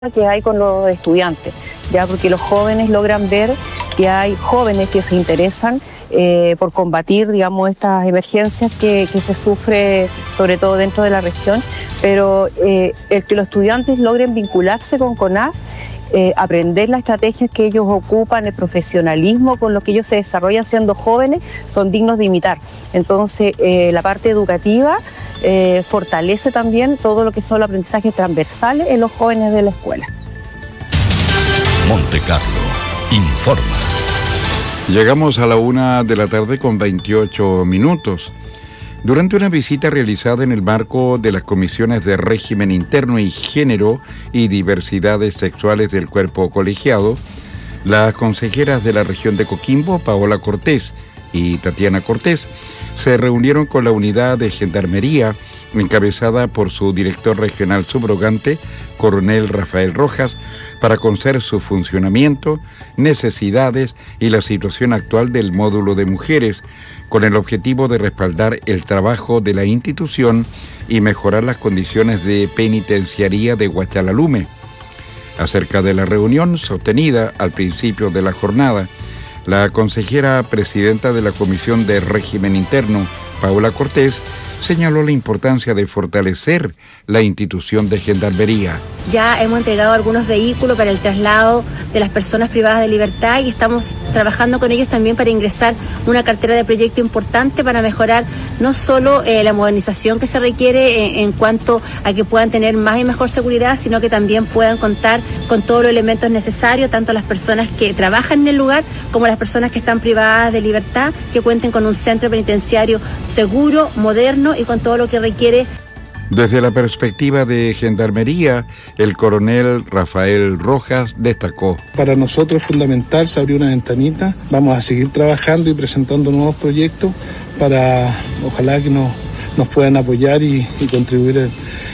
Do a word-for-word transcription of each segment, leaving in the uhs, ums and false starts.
que hay con los estudiantes, ya porque los jóvenes logran ver que hay jóvenes que se interesan eh, por combatir, digamos, estas emergencias que, que se sufre, sobre todo dentro de la región, pero eh, el que los estudiantes logren vincularse con CONAF, eh, aprender las estrategias que ellos ocupan, el profesionalismo con lo que ellos se desarrollan siendo jóvenes, son dignos de imitar. Entonces, eh, la parte educativa Eh, fortalece también todo lo que son los aprendizajes transversales en los jóvenes de la escuela. Monte Carlo informa. Llegamos a la una de la tarde con veintiocho minutos. Durante una visita realizada en el marco de las comisiones de régimen interno y género y diversidades sexuales del cuerpo colegiado, las consejeras de la región de Coquimbo, Paola Cortés y Tatiana Cortés, se reunieron con la unidad de Gendarmería, encabezada por su director regional subrogante, coronel Rafael Rojas, para conocer su funcionamiento, necesidades y la situación actual del módulo de mujeres, con el objetivo de respaldar el trabajo de la institución y mejorar las condiciones de penitenciaría de Huachalalume. Acerca de la reunión sostenida al principio de la jornada, la consejera presidenta de la Comisión de Régimen Interno, Paola Cortés, señaló la importancia de fortalecer la institución de Gendarmería. Ya hemos entregado algunos vehículos para el traslado de las personas privadas de libertad y estamos trabajando con ellos también para ingresar una cartera de proyecto importante para mejorar no solo eh, la modernización que se requiere en, en cuanto a que puedan tener más y mejor seguridad, sino que también puedan contar con todos los elementos necesarios, tanto las personas que trabajan en el lugar como las personas que están privadas de libertad, que cuenten con un centro penitenciario seguro, moderno y con todo lo que requiere. Desde la perspectiva de Gendarmería, el coronel Rafael Rojas destacó: para nosotros es fundamental, se abrió una ventanita, vamos a seguir trabajando y presentando nuevos proyectos para, ojalá que nos, nos puedan apoyar y, y contribuir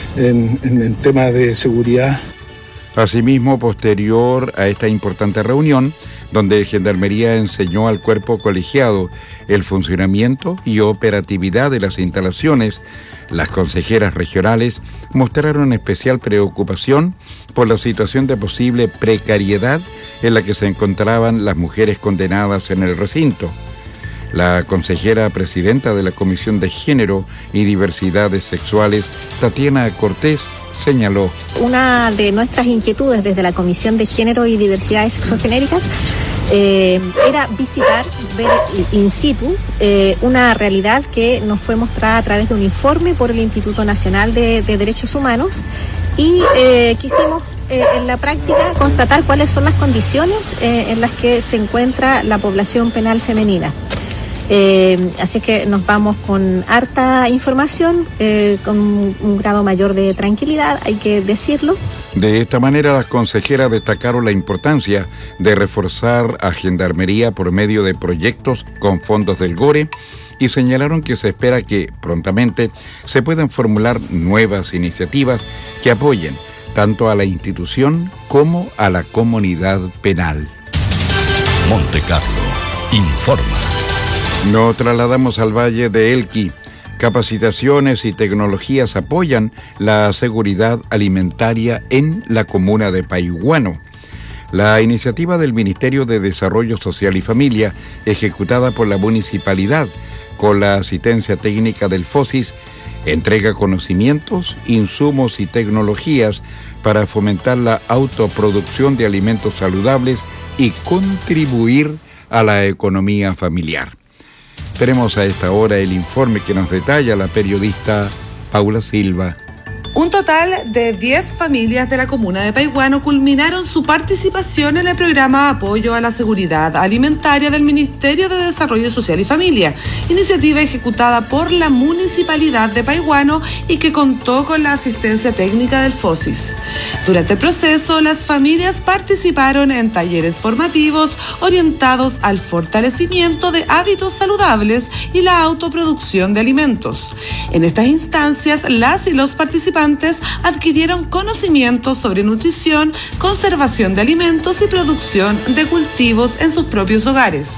en, en, en temas de seguridad. Asimismo, posterior a esta importante reunión, donde Gendarmería enseñó al cuerpo colegiado el funcionamiento y operatividad de las instalaciones, las consejeras regionales mostraron especial preocupación por la situación de posible precariedad en la que se encontraban las mujeres condenadas en el recinto. La consejera presidenta de la Comisión de Género y Diversidades Sexuales, Tatiana Cortés, señaló: una de nuestras inquietudes desde la Comisión de Género y Diversidades Sexogenéricas eh, era visitar, ver in situ eh, una realidad que nos fue mostrada a través de un informe por el Instituto Nacional de, de Derechos Humanos y eh, quisimos eh, en la práctica constatar cuáles son las condiciones eh, en las que se encuentra la población penal femenina. Eh, así que nos vamos con harta información, eh, con un, un grado mayor de tranquilidad, hay que decirlo. De esta manera, las consejeras destacaron la importancia de reforzar a Gendarmería por medio de proyectos con fondos del GORE y señalaron que se espera que prontamente se puedan formular nuevas iniciativas que apoyen tanto a la institución como a la comunidad penal. Monte Carlo informa. Nos trasladamos al Valle de Elqui. Capacitaciones y tecnologías apoyan la seguridad alimentaria en la comuna de Paihuano. La iniciativa del Ministerio de Desarrollo Social y Familia, ejecutada por la municipalidad con la asistencia técnica del FOSIS, entrega conocimientos, insumos y tecnologías para fomentar la autoproducción de alimentos saludables y contribuir a la economía familiar. Tenemos a esta hora el informe que nos detalla la periodista Paula Silva. Un total de diez familias de la comuna de Paihuano culminaron su participación en el programa Apoyo a la Seguridad Alimentaria del Ministerio de Desarrollo Social y Familia, iniciativa ejecutada por la Municipalidad de Paihuano y que contó con la asistencia técnica del FOSIS. Durante el proceso, las familias participaron en talleres formativos orientados al fortalecimiento de hábitos saludables y la autoproducción de alimentos. En estas instancias, las y los participantes adquirieron conocimientos sobre nutrición, conservación de alimentos y producción de cultivos en sus propios hogares.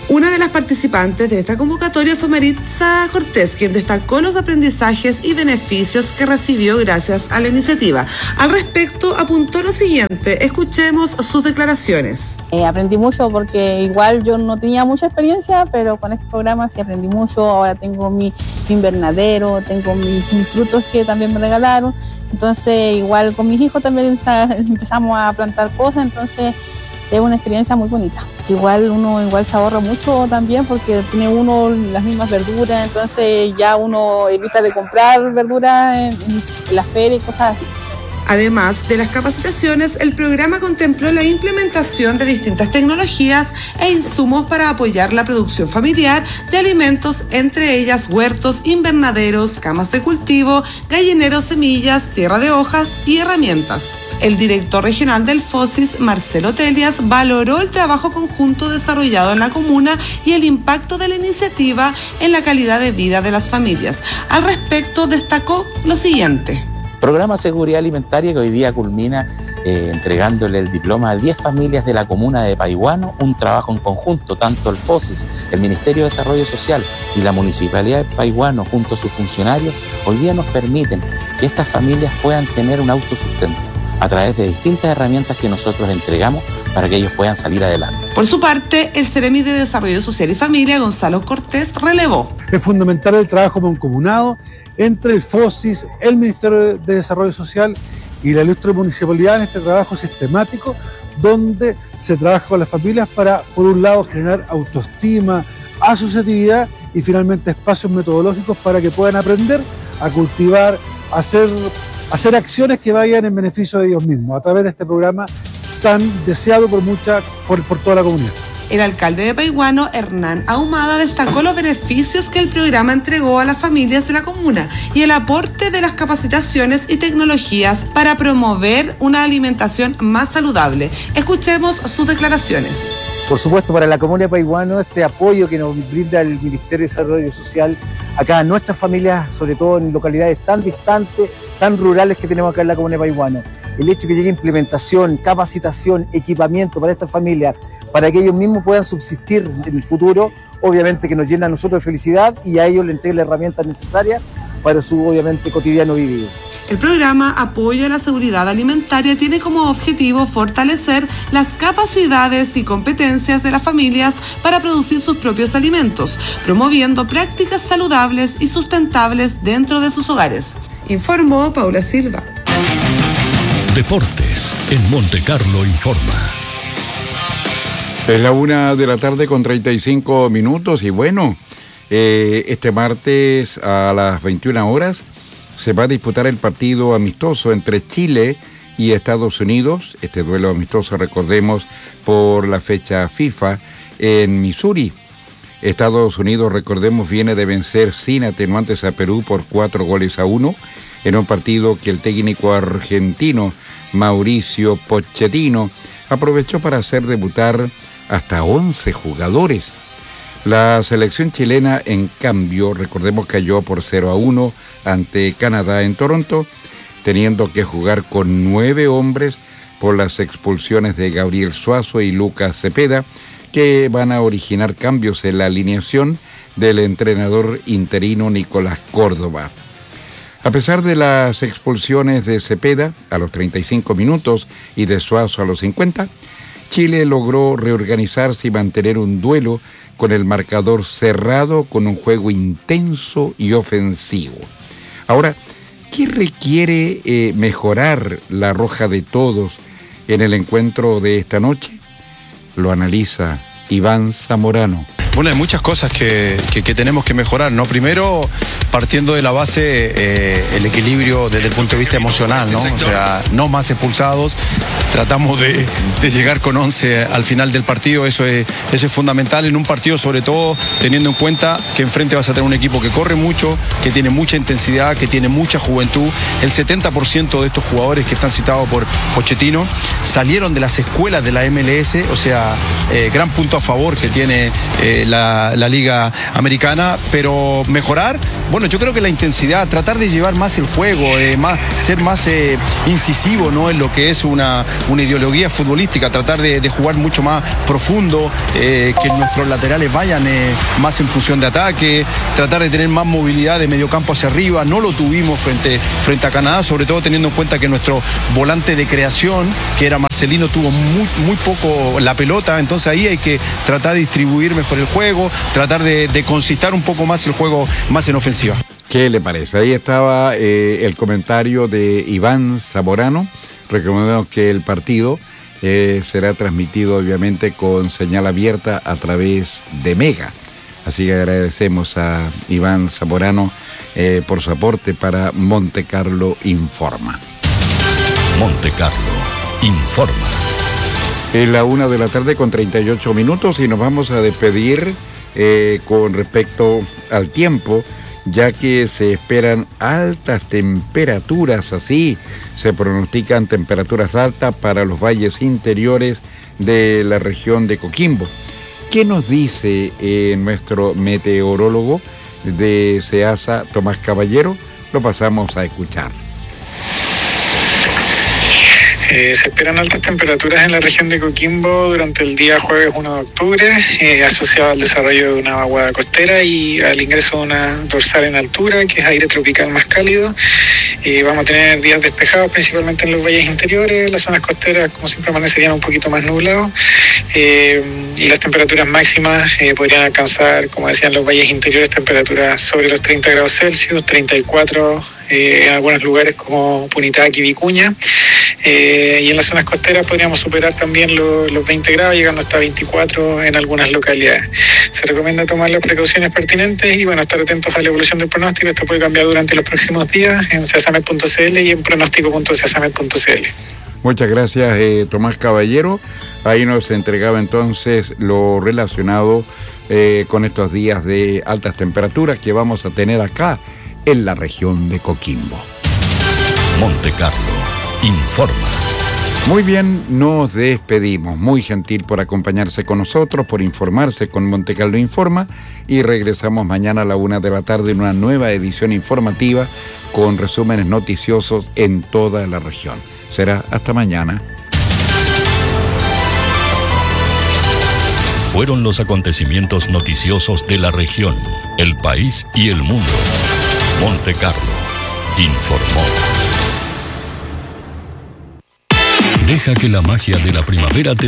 Una de las participantes de esta convocatoria fue Maritza Cortés, quien destacó los aprendizajes y beneficios que recibió gracias a la iniciativa. Al respecto, apuntó lo siguiente. Escuchemos sus declaraciones. Eh, aprendí mucho porque igual yo no tenía mucha experiencia, pero con este programa sí aprendí mucho. Ahora tengo mi, mi invernadero, tengo mis, mis frutos que también me regalaron. Entonces, igual con mis hijos también o sea, empezamos a plantar cosas, entonces es una experiencia muy bonita. Igual uno igual se ahorra mucho también porque tiene uno las mismas verduras, entonces ya uno evita de comprar verduras en, en la feria y cosas así. Además de las capacitaciones, el programa contempló la implementación de distintas tecnologías e insumos para apoyar la producción familiar de alimentos, entre ellas huertos, invernaderos, camas de cultivo, gallineros, semillas, tierra de hojas y herramientas. El director regional del FOSIS, Marcelo Telias, valoró el trabajo conjunto desarrollado en la comuna y el impacto de la iniciativa en la calidad de vida de las familias. Al respecto, destacó lo siguiente. Programa Seguridad Alimentaria que hoy día culmina eh, entregándole el diploma a diez familias de la comuna de Paihuano, un trabajo en conjunto, tanto el FOSIS, el Ministerio de Desarrollo Social y la Municipalidad de Paihuano junto a sus funcionarios, hoy día nos permiten que estas familias puedan tener un autosustento a través de distintas herramientas que nosotros entregamos para que ellos puedan salir adelante. Por su parte, el Seremi de Desarrollo Social y Familia, Gonzalo Cortés, relevó. Es fundamental el trabajo mancomunado entre el FOSIS, el Ministerio de Desarrollo Social y la ilustre municipalidad en este trabajo sistemático donde se trabaja con las familias para, por un lado, generar autoestima, asociatividad y finalmente espacios metodológicos para que puedan aprender a cultivar, a hacer, a hacer acciones que vayan en beneficio de ellos mismos a través de este programa tan deseado por, mucha, por, por toda la comunidad. El alcalde de Paihuano, Hernán Ahumada, destacó los beneficios que el programa entregó a las familias de la comuna y el aporte de las capacitaciones y tecnologías para promover una alimentación más saludable. Escuchemos sus declaraciones. Por supuesto, para la comuna de Paihuano, este apoyo que nos brinda el Ministerio de Desarrollo Social acá a nuestras familias, sobre todo en localidades tan distantes, tan rurales que tenemos acá en la comuna de Paihuano. El hecho de que llegue implementación, capacitación, equipamiento para estas familias, para que ellos mismos puedan subsistir en el futuro, obviamente que nos llena a nosotros de felicidad y a ellos les entrega las herramientas necesarias para su, obviamente, cotidiano vivir. El programa Apoyo a la Seguridad Alimentaria tiene como objetivo fortalecer las capacidades y competencias de las familias para producir sus propios alimentos, promoviendo prácticas saludables y sustentables dentro de sus hogares. Informó Paula Silva. Deportes en Monte Carlo informa. Es la una de la tarde con treinta y cinco minutos y bueno, eh, este martes a las veintiuna horas se va a disputar el partido amistoso entre Chile y Estados Unidos. Este duelo amistoso, recordemos, por la fecha FIFA en Missouri. Estados Unidos, recordemos, viene de vencer sin atenuantes a Perú por cuatro goles a uno en un partido que el técnico argentino Mauricio Pochettino aprovechó para hacer debutar hasta once jugadores. La selección chilena, en cambio, recordemos, cayó por cero a uno ante Canadá en Toronto, teniendo que jugar con nueve hombres por las expulsiones de Gabriel Suazo y Lucas Cepeda, que van a originar cambios en la alineación del entrenador interino Nicolás Córdoba. A pesar de las expulsiones de Cepeda a los treinta y cinco minutos y de Suazo a los cincuenta, Chile logró reorganizarse y mantener un duelo con el marcador cerrado, con un juego intenso y ofensivo. Ahora, ¿qué requiere eh, mejorar la Roja de Todos en el encuentro de esta noche? Lo analiza Iván Zamorano. Bueno, hay muchas cosas que, que, que tenemos que mejorar, ¿no? Primero, partiendo de la base, eh, el equilibrio desde el punto de vista emocional, ¿no? O sea, no más expulsados, tratamos de, de llegar con once al final del partido, eso es, eso es fundamental en un partido, sobre todo teniendo en cuenta que enfrente vas a tener un equipo que corre mucho, que tiene mucha intensidad, que tiene mucha juventud. El setenta por ciento de estos jugadores que están citados por Pochettino salieron de las escuelas de la M L S, o sea, eh, gran punto a favor que tiene eh, la, la Liga Americana, pero mejorar, bueno, yo creo que la intensidad, tratar de llevar más el juego, eh, más, ser más eh, incisivo, ¿no?, en lo que es una, una ideología futbolística, tratar de, de jugar mucho más profundo, eh, que nuestros laterales vayan eh, más en función de ataque, tratar de tener más movilidad de mediocampo hacia arriba. No lo tuvimos frente, frente a Canadá, sobre todo teniendo en cuenta que nuestro volante de creación, que era Marcelino, tuvo muy, muy poco la pelota, entonces ahí hay que tratar de distribuir mejor el juego, tratar de, de concitar un poco más el juego más en ofensiva. ¿Qué le parece? Ahí estaba eh, el comentario de Iván Zamorano. Recordemos que el partido eh, será transmitido obviamente con señal abierta a través de Mega. Así que agradecemos a Iván Zamorano eh, por su aporte para Monte Carlo Informa. Monte Carlo Informa. Es la una de la tarde con treinta y ocho minutos y nos vamos a despedir eh, con respecto al tiempo, ya que se esperan altas temperaturas, así se pronostican temperaturas altas para los valles interiores de la región de Coquimbo. ¿Qué nos dice eh, nuestro meteorólogo de SEASA, Tomás Caballero? Lo pasamos a escuchar. Eh, se esperan altas temperaturas en la región de Coquimbo durante el día jueves uno de octubre, eh, asociado al desarrollo de una vaguada costera y al ingreso de una dorsal en altura, que es aire tropical más cálido. Eh, vamos a tener días despejados, principalmente en los valles interiores. Las zonas costeras, como siempre, amanecerían un poquito más nublados. Eh, y las temperaturas máximas eh, podrían alcanzar, como decían, los valles interiores, temperaturas sobre los treinta grados Celsius, treinta y cuatro eh, en algunos lugares como Punitaqui y Vicuña. Eh, y en las zonas costeras podríamos superar también lo, los veinte grados, llegando hasta veinticuatro en algunas localidades. Se recomienda tomar las precauciones pertinentes y bueno, estar atentos a la evolución del pronóstico. Esto puede cambiar durante los próximos días en ceasamed punto c l y en pronóstico punto ceasamed punto c l. Muchas gracias, eh, Tomás Caballero. Ahí nos entregaba entonces lo relacionado eh, con estos días de altas temperaturas que vamos a tener acá en la región de Coquimbo. Monte Carlo Informa. Muy bien, nos despedimos. Muy gentil por acompañarse con nosotros, por informarse con Monte Carlo Informa, y regresamos mañana a la una de la tarde en una nueva edición informativa con resúmenes noticiosos en toda la región. Será hasta mañana. Fueron los acontecimientos noticiosos de la región, el país y el mundo. Monte Carlo informó. Deja que la magia de la primavera te